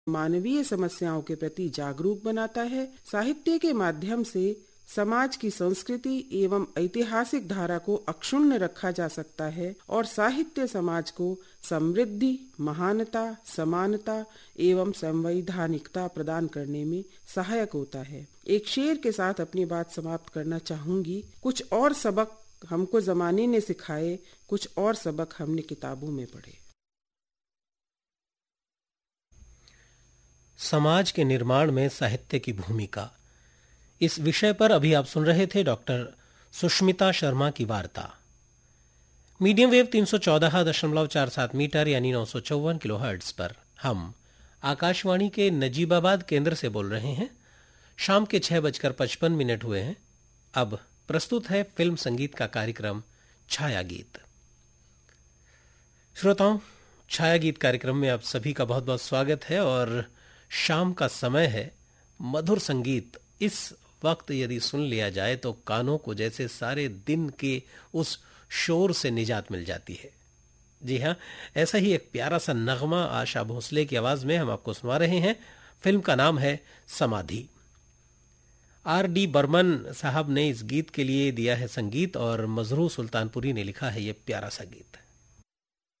मानवीय समस्याओं के प्रति जागरूक बनाता है। साहित्य के माध्यम से समाज की संस्कृति एवं ऐतिहासिक धारा को अक्षुण्ण रखा जा सकता है और साहित्य समाज को समृद्धि, महानता, समानता एवं संवैधानिकता प्रदान करने में सहायक होता है। एक शेर के साथ अपनी बात समाप्त करना चाहूंगी। कुछ और सबक हमको जमाने ने सिखाए, कुछ और सबक हमने किताबों में पढ़े। समाज के निर्माण में साहित्य की भूमिका, इस विषय पर अभी आप सुन रहे थे डॉक्टर सुष्मिता शर्मा की वार्ता। मीडियम वेव 314.47 मीटर यानी 954 किलोहर्ट्ज पर हम आकाशवाणी के नजीबाबाद केंद्र से बोल रहे हैं। शाम के 6:55 हुए हैं। अब प्रस्तुत है फिल्म संगीत का कार्यक्रम छाया गीत। श्रोताओं, छाया गीत कार्यक्रम में आप सभी का बहुत बहुत स्वागत है और शाम का समय है। मधुर संगीत इस वक्त यदि सुन लिया जाए तो कानों को जैसे सारे दिन के उस शोर से निजात मिल जाती है। जी हाँ, ऐसा ही एक प्यारा सा नगमा आशा भोसले की आवाज में हम आपको सुना रहे हैं। फिल्म का नाम है समाधि। R.D. बर्मन साहब ने इस गीत के लिए दिया है संगीत और मजरू सुल्तानपुरी ने लिखा है ये प्यारा सा गीत।